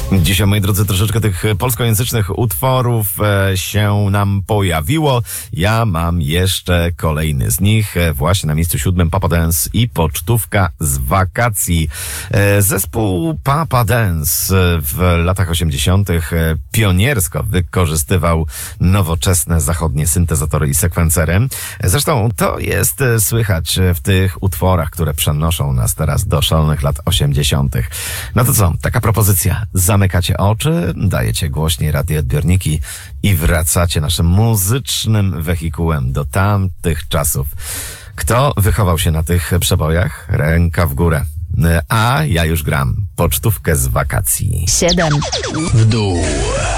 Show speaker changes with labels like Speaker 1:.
Speaker 1: Dzisiaj, moi drodzy, troszeczkę tych polskojęzycznych utworów się nam pojawiło. Ja mam jeszcze kolejny z nich. Właśnie na miejscu 7 Papa Dance i pocztówka z wakacji. Zespół Papa Dance w latach 80. pioniersko wykorzystywał nowoczesne zachodnie syntezatory i sekwencery. Zresztą to jest słychać w tych utworach, które przenoszą nas teraz do szalonych lat 80. No to co, taka propozycja. Zamykacie oczy, dajecie głośniej radioodbiorniki i wracacie naszym muzycznym wehikułem do tamtych czasów. Kto wychował się na tych przebojach? Ręka w górę. A ja już gram pocztówkę z wakacji.
Speaker 2: 7 w dół.